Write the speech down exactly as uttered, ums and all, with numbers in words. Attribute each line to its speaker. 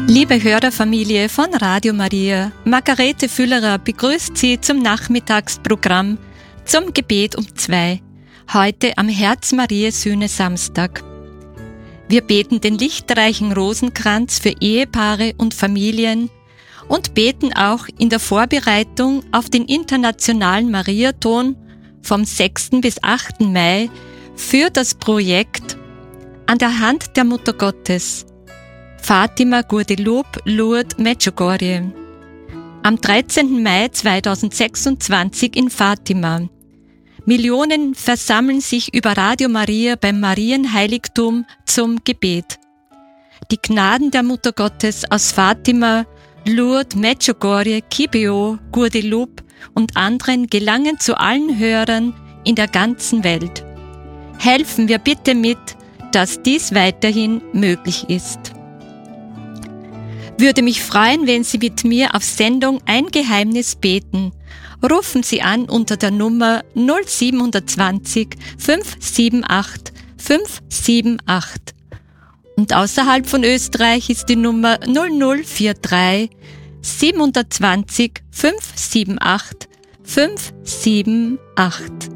Speaker 1: Liebe Hörerfamilie von Radio Maria, Margarete Füllerer begrüßt Sie zum Nachmittagsprogramm zum Gebet um zwei, heute am Herz-Maria-Sühne-Samstag. Wir beten den lichtreichen Rosenkranz für Ehepaare und Familien und beten auch in der Vorbereitung auf den Internationalen Mariathon vom sechsten bis achten Mai für das Projekt An der Hand der Mutter Gottes Fatima, Guadeloupe, Lourdes, Medjugorje. Am dreizehnten Mai zweitausendsechsundzwanzig in Fatima. Millionen versammeln sich über Radio Maria beim Marienheiligtum zum Gebet. Die Gnaden der Mutter Gottes aus Fatima, Lourdes, Medjugorje, Kibeo, Guadeloupe und anderen gelangen zu allen Hörern in der ganzen Welt. Helfen wir bitte mit, dass dies weiterhin möglich ist. Würde mich freuen, wenn Sie mit mir auf Sendung ein Geheimnis beten. Rufen Sie an unter der Nummer null sieben zwei null fünf sieben acht fünf sieben acht. Und außerhalb von Österreich ist die Nummer null null vier drei sieben zwei null fünf sieben acht fünf sieben acht.